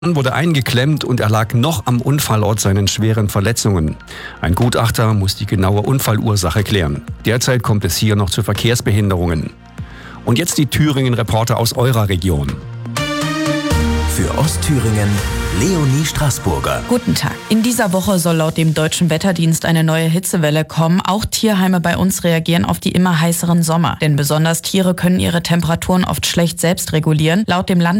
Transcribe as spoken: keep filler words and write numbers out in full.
Mann wurde eingeklemmt und erlag noch am Unfallort seinen schweren Verletzungen. Ein Gutachter muss die genaue Unfallursache klären. Derzeit kommt es hier noch zu Verkehrsbehinderungen. Und jetzt die Thüringen-Reporter aus eurer Region. Für Ostthüringen Leonie Straßburger. Guten Tag. In dieser Woche soll laut dem Deutschen Wetterdienst eine neue Hitzewelle kommen. Auch Tierheime bei uns reagieren auf die immer heißeren Sommer. Denn besonders Tiere können ihre Temperaturen oft schlecht selbst regulieren. Laut dem Land